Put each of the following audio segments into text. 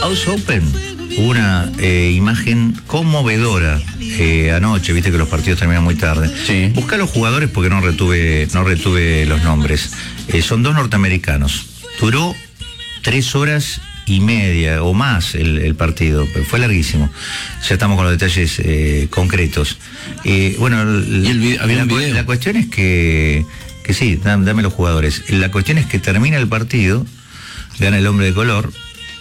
US Open, una imagen conmovedora anoche, viste que los partidos terminan muy tarde. Sí. Busca a los jugadores porque no retuve los nombres. Son dos norteamericanos. Duró 3 horas y media o más el partido, pero fue larguísimo. Ya estamos con los detalles concretos. Bueno, la cuestión es que sí, dame los jugadores. La cuestión es que termina el partido, gana el hombre de color,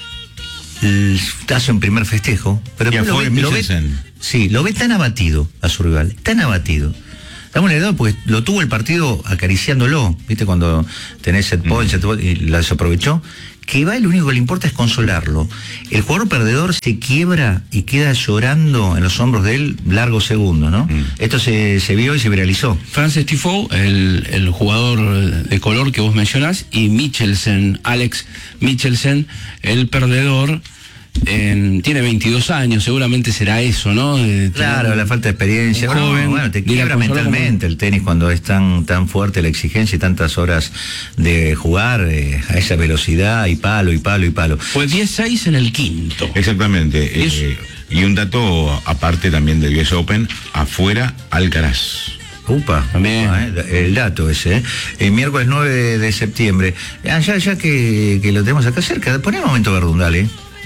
hace un primer festejo, pero lo ve tan abatido a su rival, tan abatido. Estamos en el porque lo tuvo el partido acariciándolo, ¿viste? Cuando tenés set point y la desaprovechó, que va y lo único que le importa es consolarlo. El jugador perdedor se quiebra y queda llorando en los hombros de él largos segundos, ¿no? Esto se vio y se viralizó. Frances Tiafoe, el jugador de color que vos mencionás, y Michelsen, Alex Michelsen, el perdedor. Tiene 22 años, seguramente será eso, ¿no? Claro, la falta de experiencia. Joven, bueno, te quiebra mentalmente el tenis cuando es tan fuerte la exigencia y tantas horas de jugar a esa velocidad y palo. Fue 10-6 en el quinto. Exactamente. Y un dato aparte también del US Open, afuera Alcaraz. Upa, el dato ese. Miércoles 9 de septiembre. Ya que lo tenemos acá cerca, poné un momento Verdún, dale.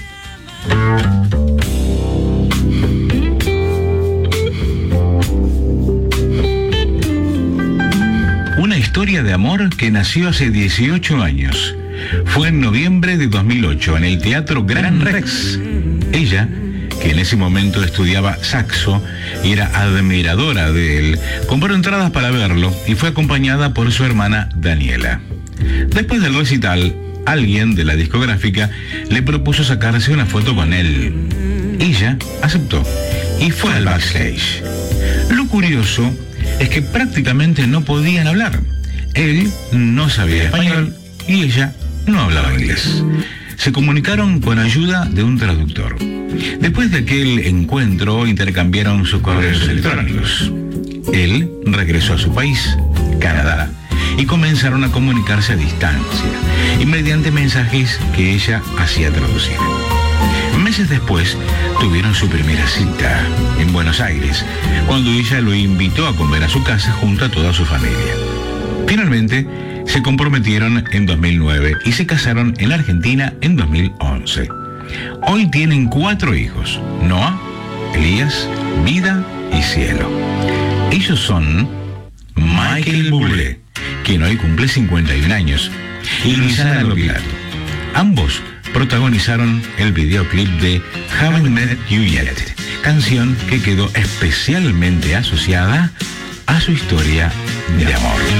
Una historia de amor que nació hace 18 años. Fue en noviembre de 2008 en el Teatro Gran Rex. Ella, que en ese momento estudiaba saxo y era admiradora de él, compró entradas para verlo y fue acompañada por su hermana Daniela. Después del recital, alguien de la discográfica le propuso sacarse una foto con él. Ella aceptó y fue al backstage. Lo curioso es que prácticamente no podían hablar. Él no sabía español y ella no hablaba inglés. Se comunicaron con ayuda de un traductor. Después de aquel encuentro, intercambiaron sus correos electrónicos. Él regresó a su país, Canadá, y comenzaron a comunicarse a distancia y mediante mensajes que ella hacía traducir. Meses después tuvieron su primera cita en Buenos Aires, cuando ella lo invitó a comer a su casa junto a toda su familia. Finalmente se comprometieron en 2009 y se casaron en Argentina en 2011. Hoy tienen 4 hijos: Noah, Elías, Vida y Cielo. Ellos son Michael Bublé, quien hoy cumple 51 años, y Luisana Lopilato. Ambos protagonizaron el videoclip de Haven't Met You Yet, canción que quedó especialmente asociada a su historia de amor.